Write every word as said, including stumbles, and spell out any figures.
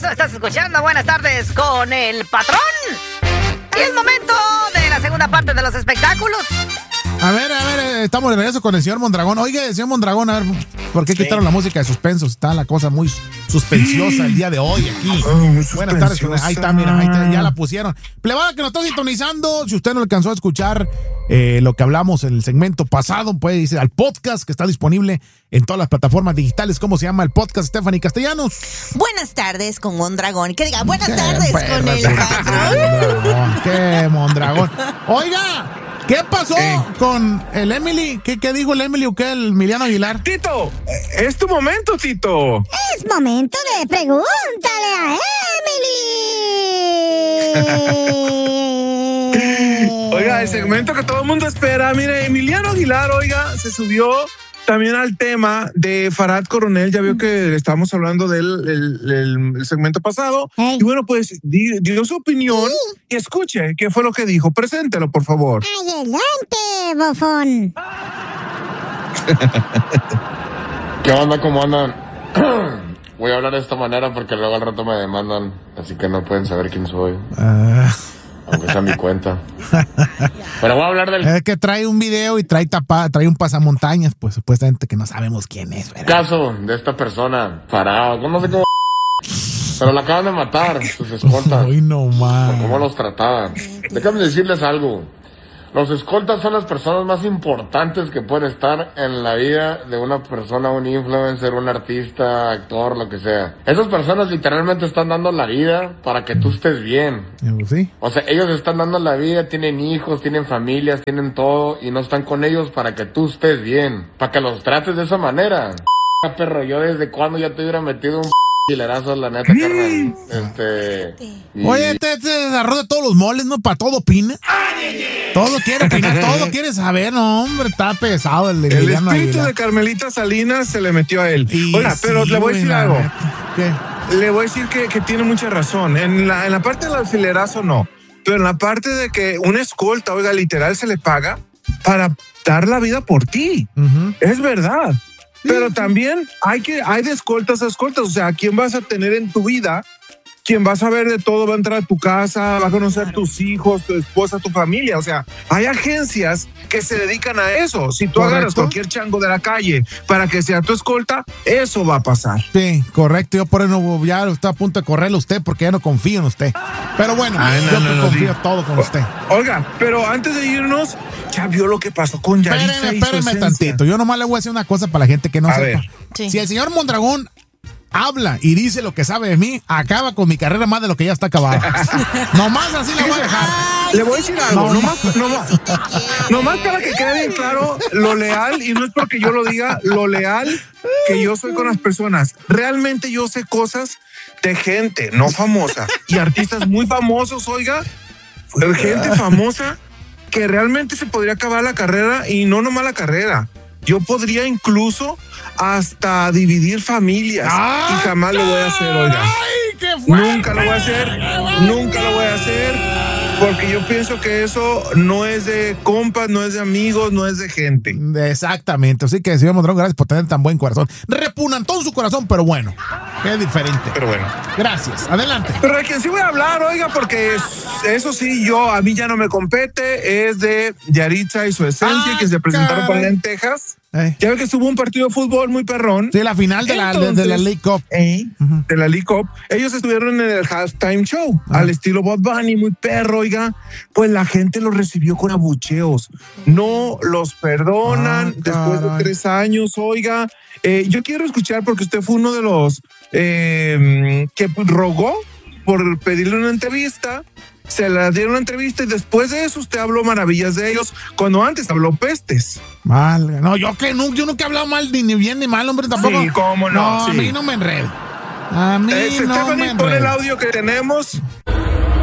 estás escuchando Buenas Tardes con el Patrón. Y es momento de la segunda parte de los espectáculos. A ver, a ver, estamos de regreso con el señor Mondragón. Oiga, señor Mondragón, a ver, ¿por qué sí. quitaron la música de suspenso? Está la cosa muy suspensiosa el día de hoy aquí. Oh, Buenas tardes. Ahí está, mira, ahí está, ya la pusieron. Plebada que nos está sintonizando, si usted no alcanzó a escuchar eh, lo que hablamos en el segmento pasado, puede irse al podcast que está disponible en todas las plataformas digitales. ¿Cómo se llama el podcast, Stephanie Castellanos? Buenas tardes con Mondragón. Que diga, buenas tardes con el Patrón. Mondragón, qué Mondragón. Oiga, ¿qué pasó eh. con el Emily? ¿Qué, ¿Qué dijo el Emily o qué, el Emiliano Aguilar? Tito, es tu momento, Tito. Es momento de pregúntale a Emily. Oiga, el segmento que todo el mundo espera. Mire, Emiliano Aguilar, oiga, se subió también al tema de Farad Coronel. Ya vio que estábamos hablando del el, el, el segmento pasado. Hey. Y bueno, pues di, dio su opinión. Sí. Y escuche qué fue lo que dijo. Preséntelo, por favor. Adelante, bofón. ¿Qué onda? ¿Cómo andan? Voy a hablar de esta manera porque luego al rato me demandan. Así que no pueden saber quién soy. Uh... Aunque sea mi cuenta. Pero voy a hablar del... Es que trae un video y trae tapa, trae un pasamontañas, pues supuestamente que no sabemos quién es, ¿verdad? Caso de esta persona, parado, no sé cómo... Pero la acaban de matar, sus escoltas. Uy, no más. Por cómo los trataban. Déjame decirles algo. Los escoltas son las personas más importantes que pueden estar en la vida de una persona, un influencer, un artista, actor, lo que sea. Esas personas literalmente están dando la vida para que tú estés bien. ¿Sí? O sea, ellos están dando la vida, tienen hijos, tienen familias, tienen todo, y no están con ellos para que tú estés bien. Para que los trates de esa manera. Perro, yo desde cuando ya te hubiera metido un... hilerazo, la neta, carnal. Este... Y... Oye, este, este desarrollo de todos los moles, ¿no? Para todo opina. Todo quiere opinar, todo quiere saber, no, hombre, está pesado el El espíritu Aguilar. De Carmelita Salinas se le metió a él. Y Oiga, sí, pero le voy a decir algo. ¿Qué? Le voy a decir que, que tiene mucha razón. En la, en la parte del alfilerazo no, pero en la parte de que una escolta, oiga, literal se le paga para dar la vida por ti. Uh-huh. Es verdad. Sí, pero sí. También hay que hay de escoltas a escoltas. O sea, ¿a quién vas a tener en tu vida? ¿Quién va a saber de todo? Va a entrar a tu casa, va a conocer a tus hijos, tu esposa, tu familia. O sea, hay agencias que se dedican a eso. Si tú correcto. Agarras cualquier chango de la calle para que sea tu escolta, eso va a pasar. Sí, correcto. Yo por eso ya estoy a punto de correrle a usted porque ya no confío en usted. Pero bueno, Ay, no, yo no, no, confío no, todo con o, usted. Oiga, pero antes de irnos, ya vio lo que pasó con Yaritza. Espéreme, espéreme tantito. Yo nomás le voy a decir una cosa para la gente que no a sepa. Sí. Si el señor Mondragón habla y dice lo que sabe de mí, acaba con mi carrera más de lo que ya está acabada. Nomás así la voy a dejar. Ay, le voy a decir algo, no, nomás, nomás, nomás para que quede bien claro lo leal, y no es porque yo lo diga, lo leal que yo soy con las personas. Realmente yo sé cosas de gente no famosa y artistas muy famosos, oiga, gente famosa que realmente se podría acabar la carrera, y no nomás la carrera. Yo podría incluso hasta dividir familias. Ay, y jamás lo voy a hacer, oiga. Ay, qué fuerte. Nunca lo voy a hacer, nunca lo voy a hacer, porque yo pienso que eso no es de compas, no es de amigos, no es de gente. Exactamente, así que señor Mondragón, gracias por tener tan buen corazón. Repugnantón su corazón, pero bueno, qué diferente. Pero bueno. Gracias, adelante. Pero de quien sí voy a hablar, oiga, porque eso sí, yo, a mí ya no me compete, es de Yaritza y su esencia, ah, que se presentaron por allá en Texas. Eh. Ya ve que estuvo un partido de fútbol muy perrón. Sí, la final de, Entonces, la, de, de la League Cup. Eh, uh-huh. De la League Cup. Ellos estuvieron en el halftime show, uh-huh. al estilo Bad Bunny, muy perro, oiga. Pues la gente los recibió con abucheos. No los perdonan ah, después de tres años, oiga. Eh, yo quiero escuchar, porque usted fue uno de los eh, que rogó por pedirle una entrevista. Se la dieron una entrevista y después de eso usted habló maravillas de ellos, cuando antes habló pestes. Mal, no, yo que no, yo nunca he hablado mal ni, ni bien ni mal, hombre, tampoco. Sí, cómo no. No, sí. A mí no me enredo. A mí eh, no Stephanie, me enredo. pon el audio que tenemos